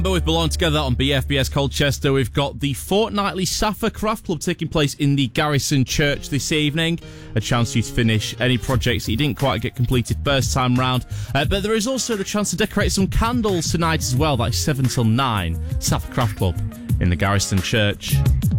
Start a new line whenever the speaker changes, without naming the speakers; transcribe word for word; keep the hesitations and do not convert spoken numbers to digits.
But we've belonged together on B F B S Colchester. We've got the fortnightly Safa Craft Club taking place in the Garrison Church this evening. A chance for you to finish any projects that you didn't quite get completed first time round. Uh, but there is also the chance to decorate some candles tonight as well. That's seven till nine. Safa Craft Club in the Garrison Church.